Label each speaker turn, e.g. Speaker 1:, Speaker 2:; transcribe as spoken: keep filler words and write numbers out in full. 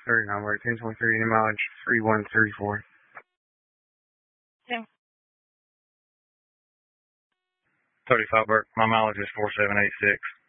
Speaker 1: thirty-nine, we're at ten twenty-three, any mileage three one three four.
Speaker 2: Yeah.
Speaker 1: thirty-five, Burke, my mileage is four seven eight six.